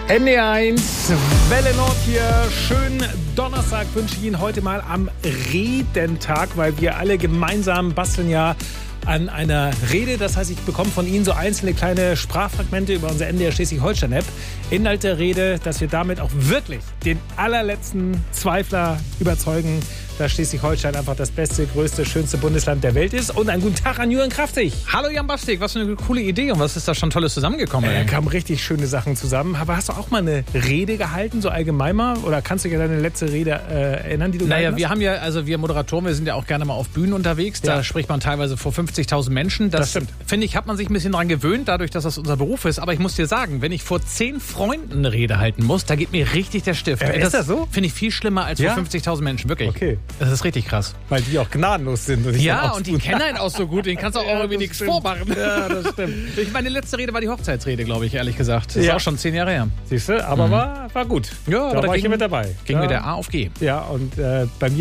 NDR1, Welle Nord hier. Schönen Donnerstag wünsche ich Ihnen heute mal am Redentag, weil wir alle gemeinsam basteln ja an einer Rede. Das heißt, ich bekomme von Ihnen so einzelne kleine Sprachfragmente über unsere NDR Schleswig-Holstein-App. Inhalt der Rede, dass wir damit auch wirklich den allerletzten Zweifler überzeugen, dass Schleswig-Holstein einfach das beste, größte, schönste Bundesland der Welt ist. Und einen guten Tag an Jürgen Kraftig. Hallo Jan Bastik, was für eine coole Idee und was ist da schon Tolles zusammengekommen? Da kamen richtig schöne Sachen zusammen. Aber hast du auch mal eine Rede gehalten, so allgemein mal? Oder kannst du dich an deine letzte Rede erinnern, die du gehalten hast? Wir haben ja, also wir Moderatoren, wir sind ja auch gerne mal auf Bühnen unterwegs. Da spricht man teilweise vor 50.000 Menschen. Das stimmt. Finde ich, hat man sich ein bisschen dran gewöhnt, dadurch, dass das unser Beruf ist. Aber ich muss dir sagen, wenn ich vor 10 Freunden eine Rede halten muss, da geht mir richtig der Stift. Ist das so? Finde ich viel schlimmer als vor 50.000 Menschen, wirklich. Okay. Das ist richtig krass. Weil die auch gnadenlos sind. Und die kennen einen auch so gut, den kannst du auch irgendwie nichts vormachen. Ja, das stimmt. Meine letzte Rede war die Hochzeitsrede, glaube ich, ehrlich gesagt. Das ist auch schon 10 Jahre her. Siehst du, aber war gut. Ja, da war ich hier mit dabei. Ging mit der A auf G. Ja, und bei mir